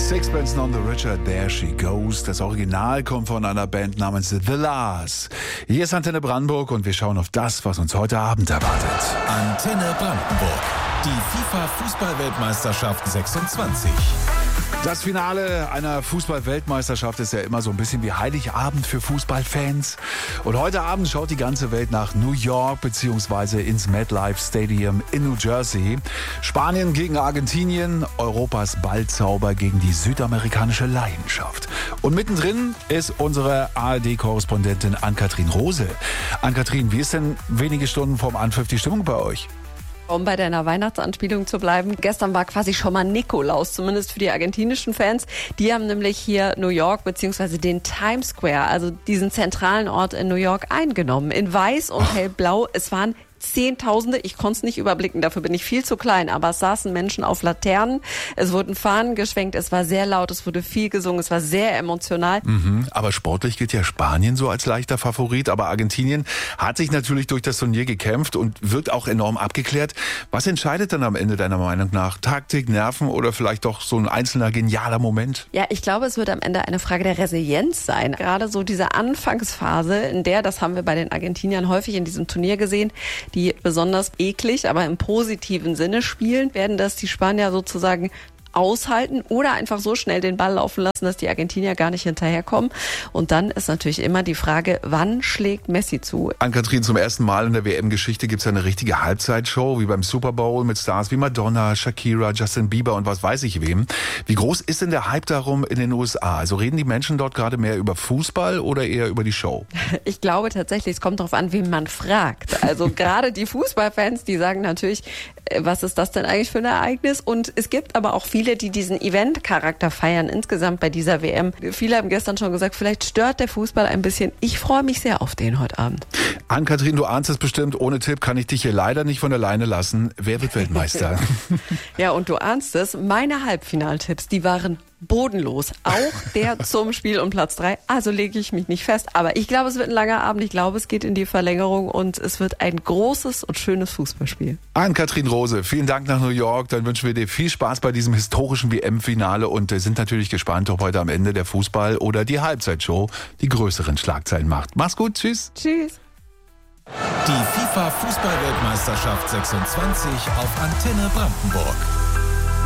Sixpence None the Richer, There She Goes. Das Original kommt von einer Band namens The Lars. Hier ist Antenne Brandenburg und wir schauen auf das, was uns heute Abend erwartet. Antenne Brandenburg. Die FIFA-Fußball-Weltmeisterschaft 26. Das Finale einer Fußball-Weltmeisterschaft ist ja immer so ein bisschen wie Heiligabend für Fußballfans. Und heute Abend schaut die ganze Welt nach New York bzw. ins MetLife Stadium in New Jersey. Spanien gegen Argentinien, Europas Ballzauber gegen die südamerikanische Leidenschaft. Und mittendrin ist unsere ARD-Korrespondentin Ann-Kathrin Rose. Ann-Kathrin, wie ist denn wenige Stunden vorm Anpfiff die Stimmung bei euch? Um bei deiner Weihnachtsanspielung zu bleiben, gestern war quasi schon mal Nikolaus, zumindest für die argentinischen Fans. Die haben nämlich hier New York bzw. den Times Square, also diesen zentralen Ort in New York, eingenommen. In weiß und hellblau. Es waren Zehntausende, ich konnte es nicht überblicken, dafür bin ich viel zu klein, aber es saßen Menschen auf Laternen, es wurden Fahnen geschwenkt, es war sehr laut, es wurde viel gesungen, es war sehr emotional. Aber sportlich gilt ja Spanien so als leichter Favorit, aber Argentinien hat sich natürlich durch das Turnier gekämpft und wird auch enorm abgeklärt. Was entscheidet dann am Ende deiner Meinung nach? Taktik, Nerven oder vielleicht doch so ein einzelner genialer Moment? Ja, ich glaube, es wird am Ende eine Frage der Resilienz sein. Gerade so diese Anfangsphase, in der, das haben wir bei den Argentiniern häufig in diesem Turnier gesehen, die besonders eklig, aber im positiven Sinne spielen, werden das die Spanier sozusagen aushalten oder einfach so schnell den Ball laufen lassen, dass die Argentinier gar nicht hinterherkommen. Und dann ist natürlich immer die Frage, wann schlägt Messi zu? Ann-Kathrin, zum ersten Mal in der WM-Geschichte gibt es eine richtige Halbzeitshow, wie beim Super Bowl mit Stars wie Madonna, Shakira, Justin Bieber und was weiß ich wem. Wie groß ist denn der Hype darum in den USA? Also reden die Menschen dort gerade mehr über Fußball oder eher über die Show? Ich glaube tatsächlich, es kommt darauf an, wen man fragt. Also gerade die Fußballfans, die sagen natürlich, was ist das denn eigentlich für ein Ereignis? Und es gibt aber auch viele, die diesen Event-Charakter feiern insgesamt bei dieser WM. Viele haben gestern schon gesagt, vielleicht stört der Fußball ein bisschen. Ich freue mich sehr auf den heute Abend. Ann-Kathrin, du ahnst es bestimmt. Ohne Tipp kann ich dich hier leider nicht von alleine lassen. Wer wird Weltmeister? Ja, und du ahnst es. Meine Halbfinaltipps, die waren bodenlos. Auch der zum Spiel um Platz 3. Also lege ich mich nicht fest. Aber ich glaube, es wird ein langer Abend. Ich glaube, es geht in die Verlängerung und es wird ein großes und schönes Fußballspiel. Ann-Kathrin Rose, vielen Dank nach New York. Dann wünschen wir dir viel Spaß bei diesem historischen WM-Finale und sind natürlich gespannt, ob heute am Ende der Fußball oder die Halbzeitshow die größeren Schlagzeilen macht. Mach's gut, tschüss. Tschüss. Die FIFA-Fußball-Weltmeisterschaft 26 auf Antenne Brandenburg.